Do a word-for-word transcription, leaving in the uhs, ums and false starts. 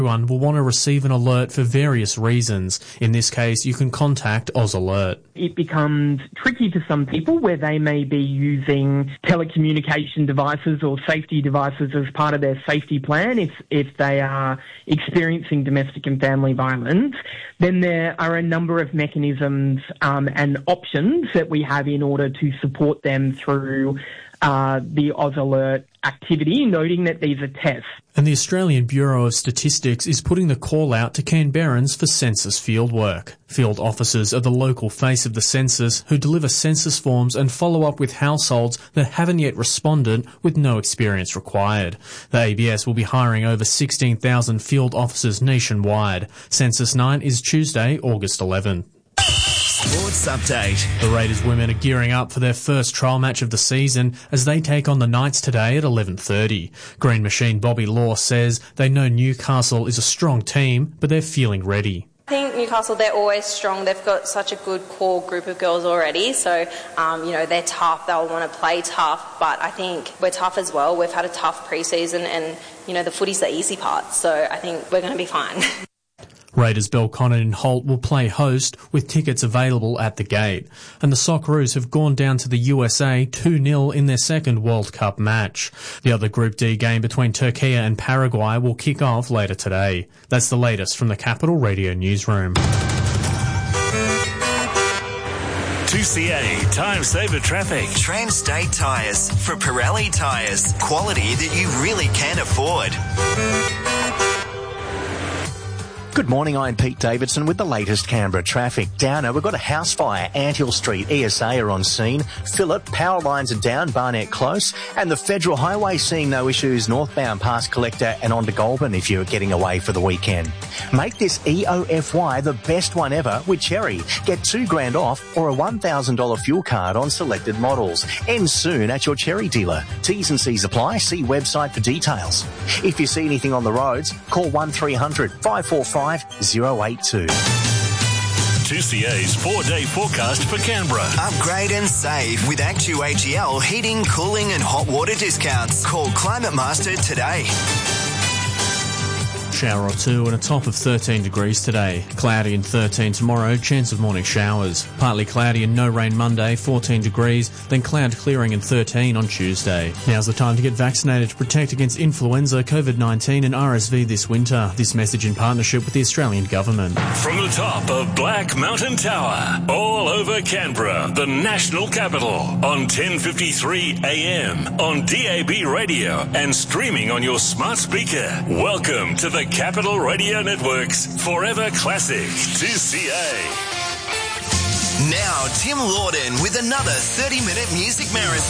Everyone will want to receive an alert for various reasons. In this case, you can contact Oz Alert. It becomes tricky for some people where they may be using telecommunication devices or safety devices as part of their safety plan if, if they are experiencing domestic and family violence. Then there are a number of mechanisms um, and options that we have in order to support them through uh, the Oz Alert activity, noting that these are tests. And the Australian Bureau of Statistics is putting the call out to Canberrans for census field work. Field officers are the local face of the census who deliver census forms and follow up with households that haven't yet responded with no experience required. The A B S will be hiring over sixteen thousand field officers nationwide. Census nine is Tuesday, August eleventh. Sports Update. The Raiders women are gearing up for their first trial match of the season as they take on the Knights today at eleven thirty. Green Machine Bobby Law says they know Newcastle is a strong team, but they're feeling ready. I think Newcastle, they're always strong. They've got such a good core group of girls already. So, um, you know, they're tough. They'll want to play tough. But I think we're tough as well. We've had a tough pre-season and, you know, the footy's the easy part. So I think we're going to be fine. Raiders Belconnen and Holt will play host with tickets available at the gate. And the Socceroos have gone down to the U S A two nil in their second World Cup match. The other Group D game between Turkey and Paraguay will kick off later today. That's the latest from the Capital Radio Newsroom. two C A Time Saver Traffic. Trans-State Tyres. For Pirelli Tyres. Quality that you really can afford. Good morning, I'm Pete Davidson with the latest Canberra traffic. Downer, we've got a house fire, Anthill Street, E S A are on scene. Phillip, power lines are down, Barnett close. And the Federal Highway seeing no issues northbound past Collector and on to Goulburn if you're getting away for the weekend. Make this E O F Y the best one ever with Cherry. Get two grand off or a one thousand dollars fuel card on selected models. Ends soon at your Cherry dealer. T's and C's apply. See website for details. If you see anything on the roads, call one three hundred five four five zero eight two. two C A's four-day forecast for Canberra. Upgrade and save with Actu A G L heating, cooling and hot water discounts. Call Climate Master today. Shower or two and a top of thirteen degrees today. Cloudy and thirteen tomorrow, chance of morning showers. Partly cloudy and no rain Monday, fourteen degrees, then cloud clearing and thirteen on Tuesday. Now's the time to get vaccinated to protect against influenza, COVID nineteen and R S V this winter. This message in partnership with the Australian Government. From the top of Black Mountain Tower, all over Canberra, the national capital, on ten fifty-three A M, on D A B radio and streaming on your smart speaker. Welcome to the Capital Radio Network's Forever Classic two C A. Now, Tim Lawden with another thirty-minute music marathon.